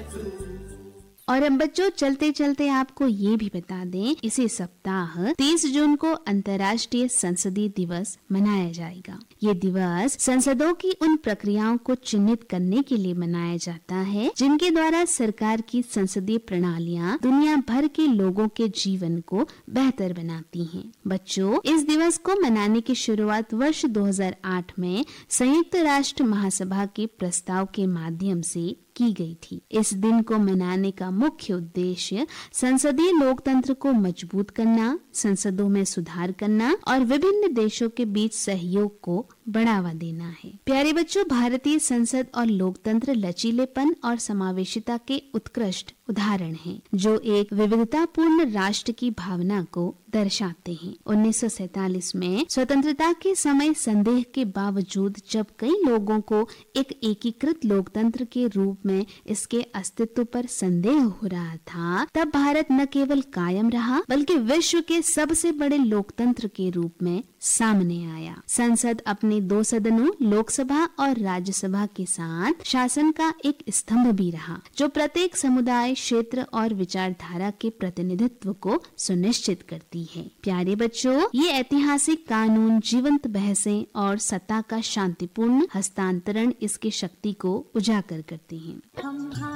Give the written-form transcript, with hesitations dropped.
और अब बच्चों चलते चलते आपको ये भी बता दें, इसी सप्ताह 30 जून को अंतर्राष्ट्रीय संसदीय दिवस मनाया जाएगा। ये दिवस संसदों की उन प्रक्रियाओं को चिन्हित करने के लिए मनाया जाता है जिनके द्वारा सरकार की संसदीय प्रणालियां दुनिया भर के लोगों के जीवन को बेहतर बनाती हैं। बच्चों, इस दिवस को मनाने की शुरुआत वर्ष 2008 में संयुक्त राष्ट्र महासभा के प्रस्ताव के माध्यम से की गई थी। इस दिन को मनाने का मुख्य उद्देश्य संसदीय लोकतंत्र को मजबूत करना, संसदों में सुधार करना और विभिन्न देशों के बीच सहयोग को बढ़ावा देना है। प्यारे बच्चों, भारतीय संसद और लोकतंत्र लचीलेपन और समावेशिता के उत्कृष्ट उदाहरण हैं, जो एक विविधतापूर्ण राष्ट्र की भावना को दर्शाते हैं। 1947 में स्वतंत्रता के समय संदेह के बावजूद जब कई लोगों को एक एकीकृत लोकतंत्र के रूप में इसके अस्तित्व पर संदेह हो रहा था, तब भारत न केवल कायम रहा बल्कि विश्व के सबसे बड़े लोकतंत्र के रूप में सामने आया। संसद अपने 2 सदनों लोकसभा और राज्यसभा के साथ शासन का एक स्तंभ भी रहा, जो प्रत्येक समुदाय, क्षेत्र और विचारधारा के प्रतिनिधित्व को सुनिश्चित करती है। प्यारे बच्चों, ये ऐतिहासिक कानून, जीवंत बहसें और सत्ता का शांतिपूर्ण हस्तांतरण इसकी शक्ति को उजागर करते हैं।